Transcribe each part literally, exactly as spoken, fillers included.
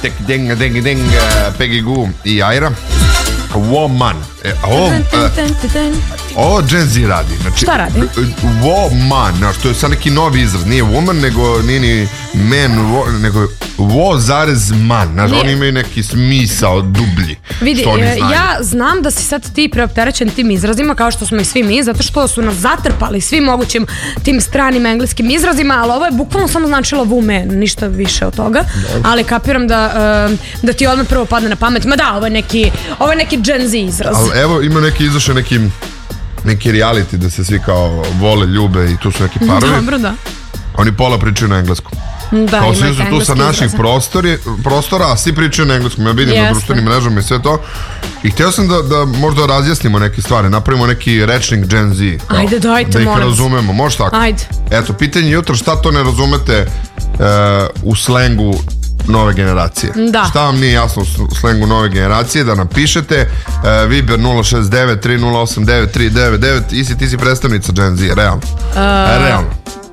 tek deng deng deng Peggy Gou i Aira. Woman. E, ovo, e, ovo Gen Z radi. Znači, šta radi? Woman. Znači, to je sad neki novi izraz. Nije woman, nego nije ni man, wo, nego wo zarez man. Znači, oni imaju neki smisao dublji. Vidi, ja znam da si sad ti preopterećen tim izrazima, kao što smo i svi mi, zato što su nas zatrpali svim mogućim tim stranim engleskim izrazima, ali ovo je bukvalno samo značilo woman, ništa više od toga. Dobre. Ali kapiram da, da ti odmah prvo padne na pamet. Ma da, ovo je neki, ovo je neki Gen Z izraz. Ali evo, ima neki izašao neki neki reality da se svi kao vole, ljube i tu su neki parovi. Dobro, da. Oni pola pričaju na engleskom. Da, kao svi su tu sa naših prostori, prostora, a svi pričaju na engleskom. Ja vidim yes. na društvenim mrežama i sve to. I htio sam da, da možda razjasnimo neke stvari, napravimo neki rečnik Gen Z. Kao, ajde, dajte, da ih moram. razumemo, može tako? Ajde. Eto, pitanje jutro, šta to ne razumete uh, u slengu nove generacije. Da. Šta vam nije jasno u slengu nove generacije, da nam pišete. uh, Viber nula šest devet tri nula osam devet tri devet devet. Isi, ti si predstavnica Gen Z, realno. Uh, realno.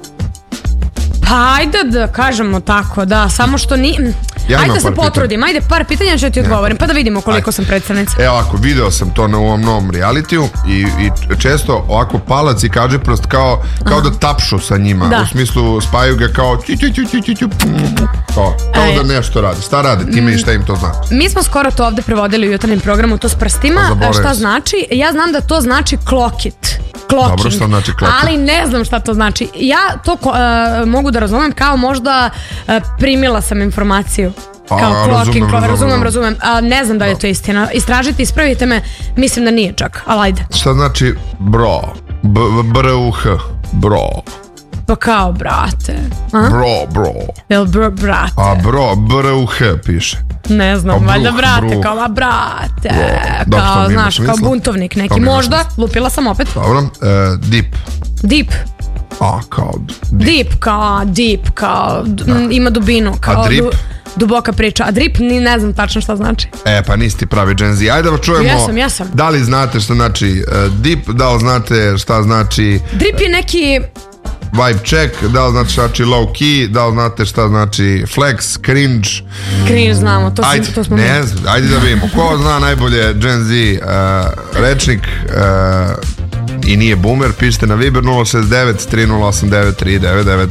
Pa ajde da kažemo tako, da, samo što ni... Ja ajde da se potrudim, ajde par pitanja ću ti odgovorim, pa da vidimo koliko ajde. sam predstavnica. Evo ovako, video sam to na ovom novom realitiju i, i često ovako palac i kažiprost kao, kao da tapšu sa njima, da. U smislu spajaju ga kao ću, ću, ću, ću, ću, ću, kao, kao e. da nešto radi. Šta radi time i šta im to znači? Mi smo skoro to ovde prevodili u jutarnjem programu, to s prstima, šta znači? Ja znam da to znači clock it. Clocking. Dobro, šta znači clocking? Ali ne znam šta to znači. Ja to uh, mogu da razumem kao možda uh, primila sam informaciju. Kao a, clocking, razumem, razumem, razumem, razumem. A, ne znam da je to istina. Istražite, ispravite me, mislim da nije čak, ali ajde. Šta znači bro? B-r-u-h. Bro. Pa kao, brate. A? Bro, bro. Jel bro, brate? A bro, b-r-u-h piše. Ne znam, valjda brate, bruh. Kao a brate, bro. Kao, da, znaš, kao buntovnik neki, možda, smisla. Lupila sam opet. Dobro, uh, deep. Deep. A, kao deep. Deep, kao deep, kao, da. Ima dubinu, kao... A drip? Du, duboka priča, a drip ni ne znam tačno šta znači. E, pa nisi ti pravi Gen Z. Ajde da vas čujemo. Jesam, jesam. Da li znate šta znači uh, deep, da li znate šta znači... Drip je neki... Vibe check, da li znate šta znači low key, da li znate šta znači flex, cringe. Cringe znamo, to, ajde, to smo mi. Ne znam, ajde da vidimo. Ko zna najbolje Gen Z uh, rečnik uh, i nije boomer, pišite na Viber nula šest devet tri nula osam devet tri devet devet.